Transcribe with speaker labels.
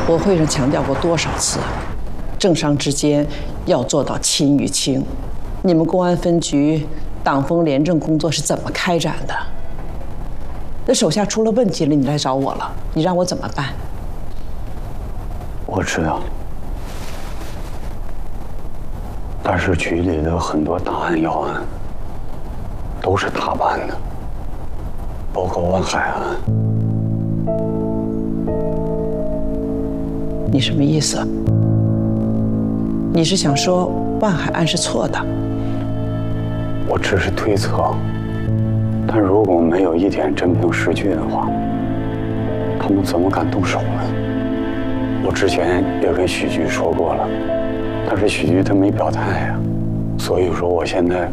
Speaker 1: 我会上强调过多少次，政商之间要做到亲与轻。你们公安分局党风廉政工作是怎么开展的？那手下出了问题了，你来找我了，你让我怎么办？
Speaker 2: 我知道，但是局里的很多大案要案都是他办的，包括万海案。
Speaker 1: 你什么意思？你是想说万海案是错的？
Speaker 2: 我只是推测，但如果没有一点真凭实据的话，他们怎么敢动手呢？我之前也跟许局说过了，但是许局他没表态呀，所以说我现在